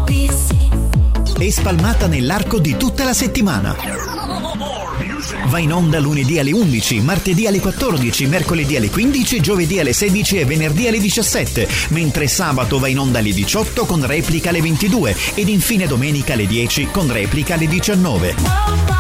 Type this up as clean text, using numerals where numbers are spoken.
è spalmata nell'arco di tutta la settimana. Va in onda lunedì alle 11, martedì alle 14, mercoledì alle 15, giovedì alle 16 e venerdì alle 17, mentre sabato va in onda alle 18 con replica alle 22 ed infine domenica alle 10 con replica alle 19.